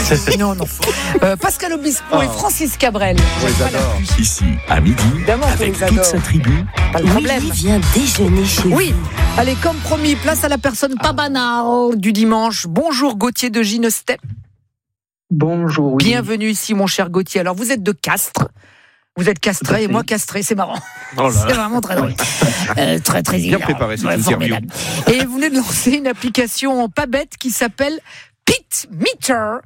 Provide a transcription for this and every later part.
Non. Pascal Obispo et Francis Cabrel. On les adore. Ici, à midi, Évidemment qu'on avec les toute adore. sa tribu. Pas le problème. Oui, viens déjeuner chez Oui, allez, comme promis, place à la personne pas banale du dimanche. Bonjour Gauthier de Ginestep. Bonjour, oui. Bienvenue ici, mon cher Gauthier. Alors, vous êtes de Castres. Vous êtes castré et moi castré, c'est marrant. Oh là C'est là. vraiment très drôle. Très Bien hilarant. préparé, cette Formidable. Et vous venez de lancer une application pas bête qui s'appelle Pitmeter.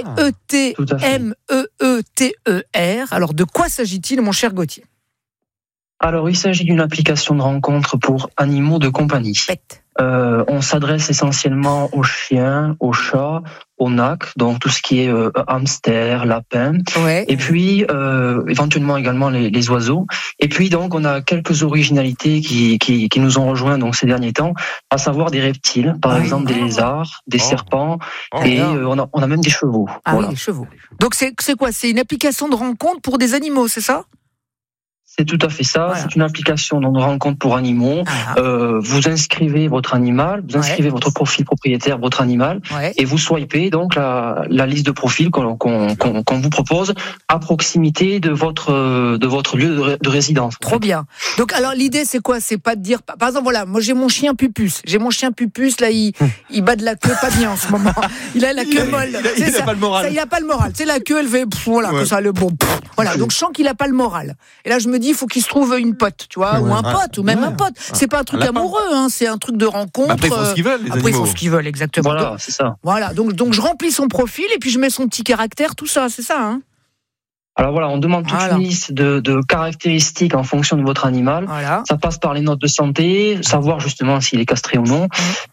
P-E-T-M-E-E-T-E-R. Alors, de quoi s'agit-il, mon cher Gauthier? Alors, il s'agit d'une application de rencontre pour animaux de compagnie. Bête. On s'adresse essentiellement aux chiens, aux chats, aux nacs, donc tout ce qui est hamster, lapin, Ouais. et puis éventuellement également les oiseaux. Et puis donc on a quelques originalités qui nous ont rejoints donc ces derniers temps, à savoir des reptiles, par exemple des lézards, des serpents, et on a même des chevaux. Ah Voilà. oui, les chevaux. Donc, c'est quoi? C'est une application de rencontre pour des animaux, c'est ça? C'est tout à fait ça. Voilà. C'est une application de rencontre pour animaux. Ah. Vous inscrivez votre animal, vous inscrivez votre profil propriétaire, votre animal, Ouais. et vous swipez donc la liste de profils qu'on vous propose à proximité de votre lieu de résidence. Trop bien. Donc, alors, l'idée, c'est quoi? C'est pas de dire, par exemple, voilà, moi, j'ai mon chien Pupus. Là, il bat de la queue pas bien en ce moment. Il a la queue molle. Il a pas le moral. Il a pas le moral. Tu sais, la queue, elle fait, voilà, Ouais. que ça, le bon. Voilà. Donc, je sens qu'il a pas le moral. Et là, je me dis, il faut qu'il se trouve une pote, tu vois, ou un pote, ou même un pote. C'est pas un truc lapin. amoureux, hein. C'est un truc de rencontre. Après, ils font ce qu'ils veulent, les Après, ils animaux. font ce qu'ils veulent, exactement. Voilà, Donc, c'est ça. voilà. Donc, je remplis son profil et puis je mets son petit caractère, tout ça, c'est ça, hein. Alors voilà, on demande toute Voilà. une liste de caractéristiques en fonction de votre animal. Voilà. Ça passe par les notes de santé, savoir justement s'il est castré ou non,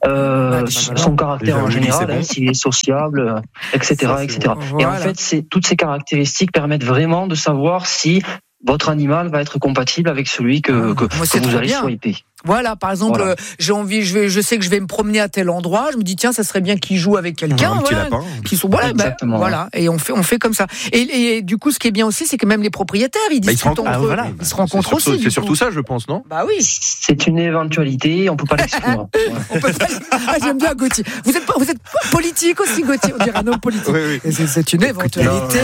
son caractère Déjà, en oui, général, c'est bon. s'il est sociable, etc., Ça, c'est etc. bon. Et en Voilà. fait, toutes ces caractéristiques permettent vraiment de savoir si votre animal va être compatible avec celui que Moi, c'est vous très allez bien. swiper. Voilà, par exemple, Voilà. j'ai envie, je sais que je vais me promener à tel endroit, je me dis tiens, ça serait bien qu'il joue avec quelqu'un, Un petit voilà, lapin. qui sont voilà, Exactement. voilà, et on fait comme ça. Et du coup, ce qui est bien aussi, c'est que même les propriétaires, ils Bah, ils se discutent rencontrent. entre eux, Voilà. ils se rencontrent aussi. C'est du surtout coup. ça, je pense, non? Bah oui. C'est une éventualité, on peut pas l'exclure. On peut pas... Ah, j'aime bien Gauthier. Vous êtes politique aussi, Gauthier. On dirait un homme politique. Oui. Et c'est une éventualité.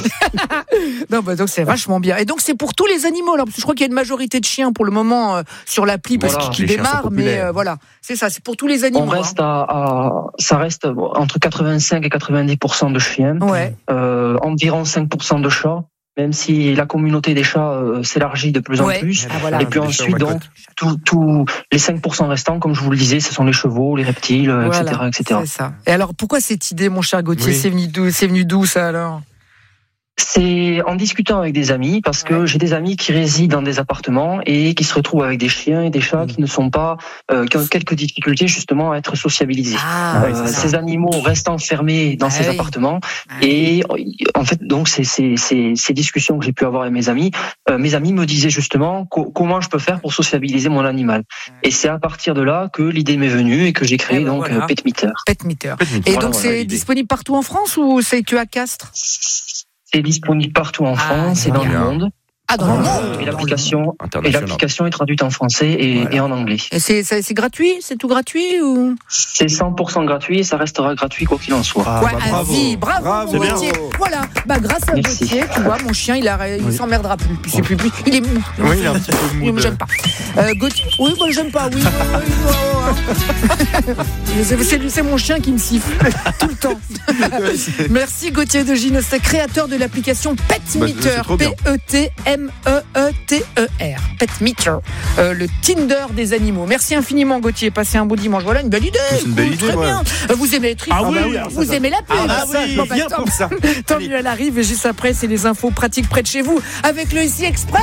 Non, bah donc c'est vachement bien. Et donc c'est pour tous les animaux, là, parce que je crois qu'il y a une majorité de chiens pour le moment sur l'appli parce Voilà. qu'ils Les chiens sont démarrent, mais populaires. voilà, c'est ça, c'est pour tous les animaux. On reste ça reste entre 85 et 90% de chiens, Ouais. environ 5% de chats, même si la communauté des chats s'élargit de plus en Ouais. plus. Ah, voilà. Et puis Les chats, ensuite, ouais, donc, tous les 5% restants, comme je vous le disais, ce sont les chevaux, les reptiles, Voilà, etc. c'est ça. Et alors, pourquoi cette idée, mon cher Gauthier, Oui. c'est venu d'où ça alors? C'est en discutant avec des amis, parce que j'ai des amis qui résident dans des appartements et qui se retrouvent avec des chiens et des chats qui ne sont pas, qui ont quelques difficultés justement à être sociabilisés. Ah, oui, c'est ça. Ces animaux restent enfermés dans ces oui. appartements Ah oui. et en fait donc ces discussions que j'ai pu avoir avec mes amis me disaient justement comment je peux faire pour sociabiliser mon animal. Et c'est à partir de là que l'idée m'est venue et que j'ai créé Eh ben donc voilà. Petmeter. Petmeter. Et Voilà, donc c'est l'idée. disponible partout en France ou c'est que à Castres? C'est disponible partout en France et dans le bien. monde. Ah, dans le monde. Et l'application International. est traduite en français et en anglais. Et c'est gratuit? C'est tout gratuit ou? C'est 100% gratuit et ça restera gratuit quoi qu'il en soit. Ouais, bah, à bravo. vie. Bravo, C'est bien. Gauthier. Voilà. Bah, grâce à Merci. Gauthier, tu vois, mon chien, il s'emmerdera plus. Puis c'est plus. Il est mou. Oui, il est un petit peu mou. Oui, j'aime pas. Gauthier. Oui, moi, j'aime pas. Oui. C'est mon chien qui me siffle tout le temps. Merci Gauthier de Ginestep, créateur de l'application Petmeter. c'est trop bien. Petmeter. Petmeter. Le Tinder des animaux. Merci infiniment Gauthier. Passez un beau dimanche. Voilà une belle idée. C'est une belle idée, Très ouais. bien. Vous aimez les tripes? Ah oui, vous aimez la pub? Ah oui, Bon, bah, viens pour ça. tant mieux, elle arrive et juste après c'est les infos pratiques près de chez vous avec le Ici Express.